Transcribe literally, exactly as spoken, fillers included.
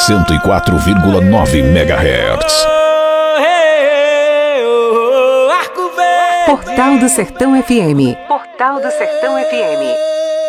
cento e quatro vírgula nove megahertz. Portal do Sertão F M. Portal do Sertão F M.